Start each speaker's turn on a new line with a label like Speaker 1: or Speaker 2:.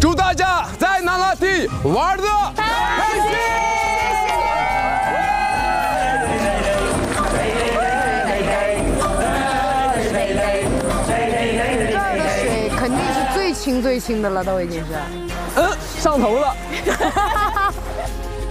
Speaker 1: 祝大家在那拉提玩的开心！
Speaker 2: 这儿的水肯定是最清的了，都已经是。
Speaker 1: 上头了。